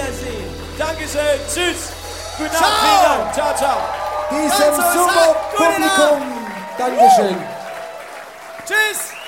Wiedersehen. Dankeschön. Tschüss. Guten Abend. Vielen Dank. Ciao, ciao. Diesem super Publikum. Dankeschön. Tschüss.